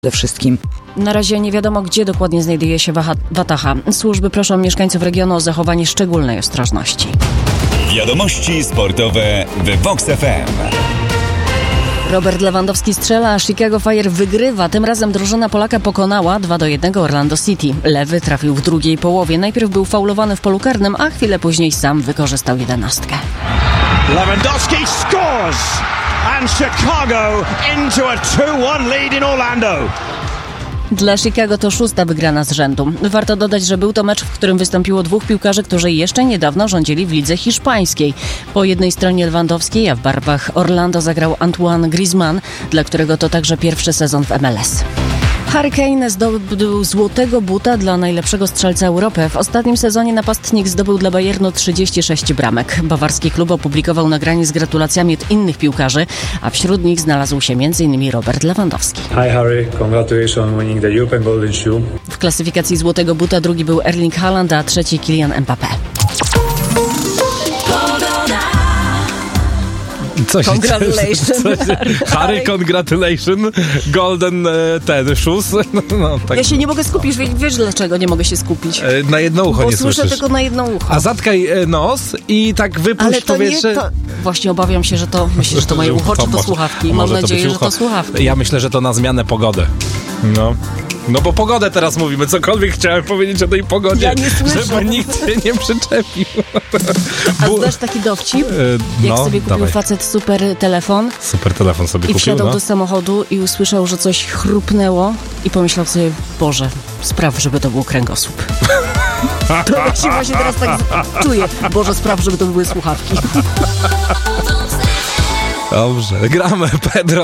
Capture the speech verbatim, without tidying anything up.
Przede wszystkim. Na razie nie wiadomo, gdzie dokładnie znajduje się Wataha. Służby proszą mieszkańców regionu o zachowanie szczególnej ostrożności. Wiadomości sportowe w Vox F M. Robert Lewandowski strzela, a Chicago Fire wygrywa. Tym razem drużyna Polaka pokonała dwa do jednego Orlando City. Lewy trafił w drugiej połowie. Najpierw był faulowany w polu karnym, a chwilę później sam wykorzystał jedenastkę. Lewandowski scores and Chicago into a two one lead in Orlando. Dla Chicago to szósta wygrana z rzędu. Warto dodać, że był to mecz, w którym wystąpiło dwóch piłkarzy, którzy jeszcze niedawno rządzili w lidze hiszpańskiej. Po jednej stronie Lewandowskiej, a w barwach Orlando zagrał Antoine Griezmann, dla którego to także pierwszy sezon w M L S. Harry Kane zdobył złotego buta dla najlepszego strzelca Europy. W ostatnim sezonie napastnik zdobył dla Bayernu trzydzieści sześć bramek. Bawarski klub opublikował nagranie z gratulacjami od innych piłkarzy, a wśród nich znalazł się między innymi Robert Lewandowski. Hi Harry, congratulations on winning the European Golden Shoe. W klasyfikacji złotego buta drugi był Erling Haaland, a trzeci Kylian Mbappé. Coś, Congratulations. coś, coś, Harry, congratulations. Golden e, ten shoes. No, no, tak. Ja się nie mogę skupić. Wiesz, wiesz dlaczego nie mogę się skupić? E, na jedno ucho Bo nie słyszę słyszysz. tylko na jedno ucho. A zatkaj e, nos i tak wypuść Ale to powietrze. nie to... Właśnie obawiam się, że to... Myślisz, że to moje ucho, czy to może, słuchawki? może Mam to nadzieję, być że to ucho. słuchawki. Ja myślę, że to na zmianę pogody. No. No bo pogodę teraz mówimy, cokolwiek chciałem powiedzieć o tej pogodzie, Ja nie słyszę. żeby nikt się nie przyczepił. A Bu- znasz taki dowcip? E, Jak no, sobie kupił dawaj. facet super telefon Super telefon sobie i kupił, wsiadał no. do samochodu i usłyszał, że coś chrupnęło i pomyślał sobie, Boże, spraw, żeby to był kręgosłup. To ja się właśnie teraz tak z- czuję. Boże, spraw, żeby to były słuchawki. Dobrze, gramy, Pedro.